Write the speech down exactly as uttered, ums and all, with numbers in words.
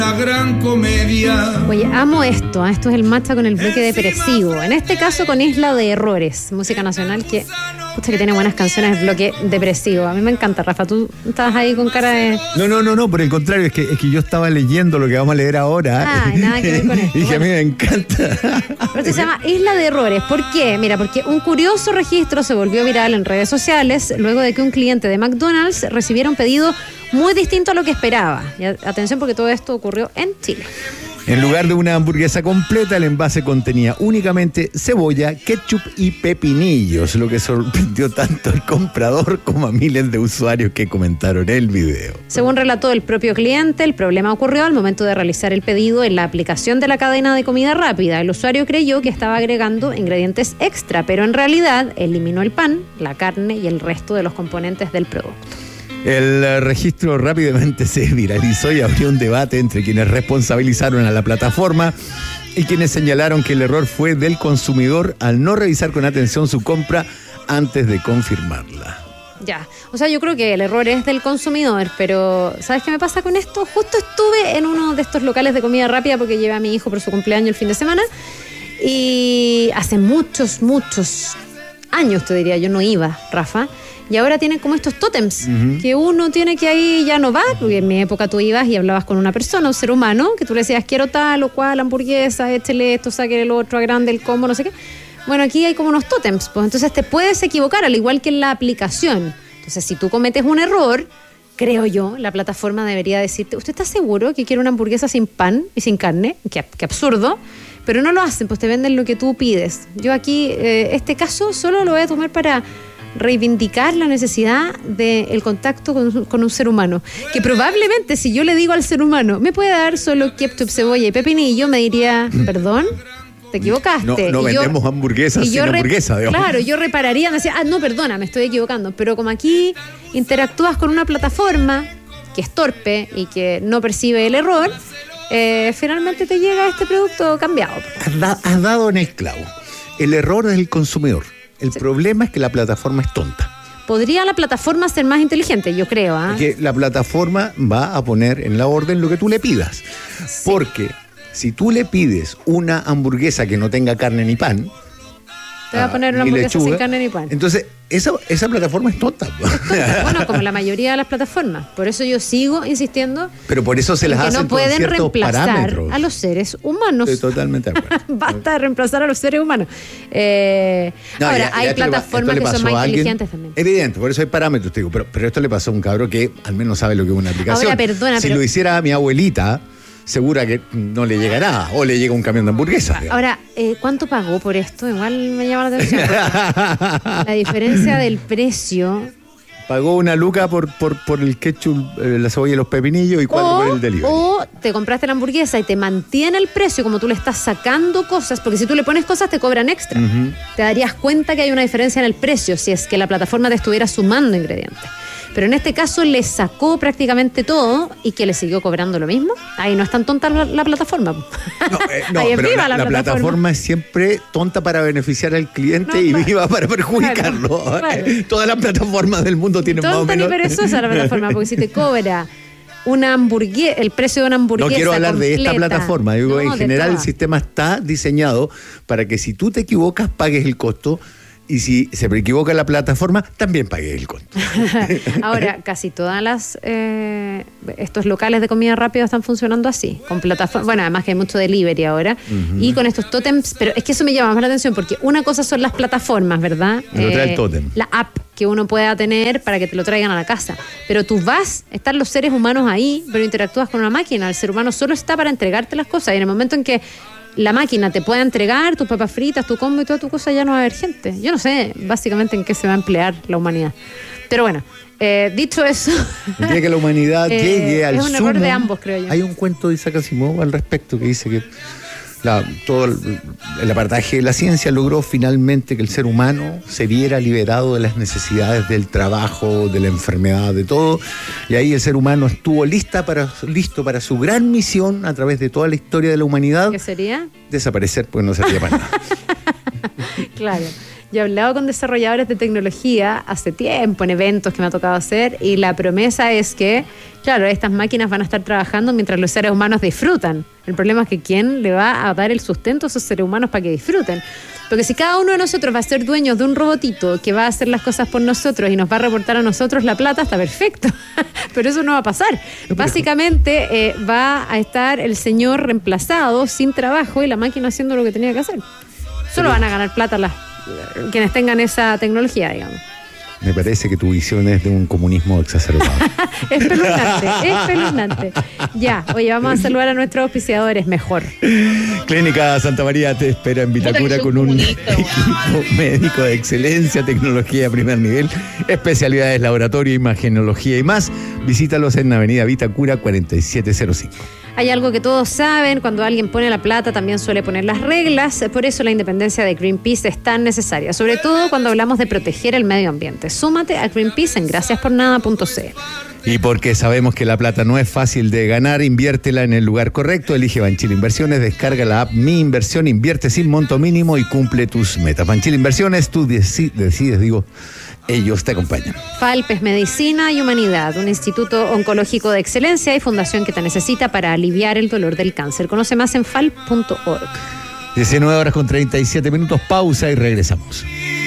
La gran comedia. Oye, amo esto, ¿eh? Esto es el matcha con el bloque depresivo. En este caso con Isla de Errores, música nacional que, pucha, que tiene buenas canciones, el bloque depresivo. A mí me encanta, Rafa, tú estabas ahí con cara de... No, no, no, no, por el contrario, es que, es que yo estaba leyendo lo que vamos a leer ahora. Ah, nada que ver con esto. Y dije, bueno. a mí me encanta. Pero esto se llama Isla de Errores. ¿Por qué? Mira, porque un curioso registro se volvió viral en redes sociales luego de que un cliente de McDonald's recibiera un pedido muy distinto a lo que esperaba. Y atención, porque todo esto ocurrió en Chile. En lugar de una hamburguesa completa, el envase contenía únicamente cebolla, ketchup y pepinillos, lo que sorprendió tanto al comprador como a miles de usuarios que comentaron el video. Según relató el propio cliente, el problema ocurrió al momento de realizar el pedido en la aplicación de la cadena de comida rápida. El usuario creyó que estaba agregando ingredientes extra, pero en realidad eliminó el pan, la carne y el resto de los componentes del producto. El registro rápidamente se viralizó y abrió un debate entre quienes responsabilizaron a la plataforma y quienes señalaron que el error fue del consumidor al no revisar con atención su compra antes de confirmarla. Ya, o sea, yo creo que el error es del consumidor, pero ¿sabes qué me pasa con esto? Justo estuve en uno de estos locales de comida rápida porque llevé a mi hijo por su cumpleaños el fin de semana y hace muchos, muchos años, te diría, yo no iba, Rafa. Y ahora tienen como estos tótems, uh-huh. que uno tiene que ahí ya no va, porque en mi época tú ibas y hablabas con una persona, un ser humano, que tú le decías, quiero tal o cual hamburguesa, échele esto, saque el otro, agrande el combo, no sé qué. Bueno, aquí hay como unos tótems, pues entonces te puedes equivocar, al igual que en la aplicación. Entonces, si tú cometes un error, creo yo, la plataforma debería decirte, ¿usted está seguro que quiere una hamburguesa sin pan y sin carne? Qué, qué absurdo. Pero no lo hacen, pues te venden lo que tú pides. Yo aquí, eh, este caso, solo lo voy a tomar para reivindicar la necesidad del contacto con, con un ser humano, que probablemente si yo le digo al ser humano me puede dar solo ketchup, cebolla y pepinillo, me diría, perdón, te equivocaste. No, no y vendemos yo, hamburguesas sin yo re, hamburguesa, digamos. Claro, yo repararía, me decía, ah, no, perdona, me estoy equivocando, pero como aquí interactúas con una plataforma que es torpe y que no percibe el error, eh, finalmente te llega este producto cambiado. Has, da, has dado en el clavo. El error es el consumidor. El sí. problema es que la plataforma es tonta. Podría la plataforma ser más inteligente, yo creo. ¿eh? Que la plataforma va a poner en la orden lo que tú le pidas. Sí. Porque si tú le pides una hamburguesa que no tenga carne ni pan, te va a poner una hamburguesa lechuga, sin carne ni pan. Entonces, esa, esa plataforma es tonta. Bueno, como la mayoría de las plataformas. Por eso yo sigo insistiendo. Pero por eso se las hacen no pueden con reemplazar parámetros. A los seres humanos. Estoy totalmente de acuerdo. Basta de reemplazar a los seres humanos. Eh, no, ahora, ya, hay ya plataformas que son más inteligentes también. Evidente, por eso hay parámetros, te digo. Pero, pero esto le pasó a un cabro que al menos sabe lo que es una aplicación. Ahora, perdona, si pero... lo hiciera a mi abuelita, segura que no le llega nada, o le llega un camión de hamburguesas. Digamos. Ahora, eh, ¿cuánto pagó por esto? Igual me llama la atención. La diferencia del precio. Pagó una luca por, por, por el ketchup, eh, la cebolla y los pepinillos y cuatro por el delivery. O te compraste la hamburguesa y te mantiene el precio como tú le estás sacando cosas, porque si tú le pones cosas te cobran extra. Uh-huh. Te darías cuenta que hay una diferencia en el precio si es que la plataforma te estuviera sumando ingredientes. Pero en este caso le sacó prácticamente todo y que le siguió cobrando lo mismo. Ahí no es tan tonta la, la plataforma. No, eh, no Ahí es pero viva la, la, la plataforma. plataforma es siempre tonta para beneficiar al cliente no, y claro. viva para perjudicarlo. Claro, claro. Todas las plataformas del mundo tienen tonta más o menos... Tonta ni perezosa la plataforma, porque si te cobra una hamburguesa, el precio de una hamburguesa No quiero hablar completa, de esta plataforma. Digo, no, en general el sistema está diseñado para que si tú te equivocas pagues el costo. Y si se equivoca la plataforma, también pagué el costo. Ahora, casi todas las eh, estos locales de comida rápida están funcionando así, con plataformas. Bueno, además que hay mucho delivery ahora. Uh-huh. Y con estos tótems, pero es que eso me llama más la atención, porque una cosa son las plataformas, ¿verdad? Y otra eh, el tótem. La app que uno pueda tener para que te lo traigan a la casa. Pero tú vas, están los seres humanos ahí, pero interactúas con una máquina. El ser humano solo está para entregarte las cosas. Y en el momento en que la máquina te puede entregar tus papas fritas, tu combo y toda tu cosa, ya no va a haber gente. Yo no sé básicamente en qué se va a emplear la humanidad. Pero bueno, eh, dicho eso... El día que la humanidad eh, llegue al es un sumo, error de ambos, creo yo. Hay un cuento de Isaac Asimov al respecto que dice que la, todo el, el aparataje de la ciencia logró finalmente que el ser humano se viera liberado de las necesidades del trabajo, de la enfermedad, de todo. Y ahí el ser humano estuvo lista para, listo para su gran misión a través de toda la historia de la humanidad. ¿Qué sería? Desaparecer, porque no servía para nada. Claro. Yo he hablado con desarrolladores de tecnología hace tiempo en eventos que me ha tocado hacer y la promesa es que, claro, estas máquinas van a estar trabajando mientras los seres humanos disfrutan. El problema es que ¿quién le va a dar el sustento a esos seres humanos para que disfruten? Porque si cada uno de nosotros va a ser dueños de un robotito que va a hacer las cosas por nosotros y nos va a reportar a nosotros la plata, está perfecto. Pero eso no va a pasar. Básicamente eh, va a estar el señor reemplazado sin trabajo y la máquina haciendo lo que tenía que hacer. Solo van a ganar plata las quienes tengan esa tecnología, digamos. Me parece que tu visión es de un comunismo exacerbado. Es espeluznante, es espeluznante. Ya, oye, vamos a saludar a nuestros auspiciadores mejor. Clínica Santa María te espera en Vitacura con un equipo médico de excelencia, tecnología de primer nivel, especialidades laboratorio, imagenología y más. Visítalos en Avenida Vitacura cuarenta y siete cero cinco. Hay algo que todos saben, cuando alguien pone la plata también suele poner las reglas, por eso la independencia de Greenpeace es tan necesaria, sobre todo cuando hablamos de proteger el medio ambiente. Súmate a Greenpeace en gracias por nada punto c l. Y porque sabemos que la plata no es fácil de ganar, inviértela en el lugar correcto. Elige Banchile Inversiones, descarga la app Mi Inversión, invierte sin monto mínimo y cumple tus metas. Banchile Inversiones, tú deci- decides, digo, ellos te acompañan. Falpes Medicina y Humanidad, un instituto oncológico de excelencia y fundación que te necesita para aliviar el dolor del cáncer. Conoce más en falp punto org. diecinueve horas con treinta y siete minutos, pausa y regresamos.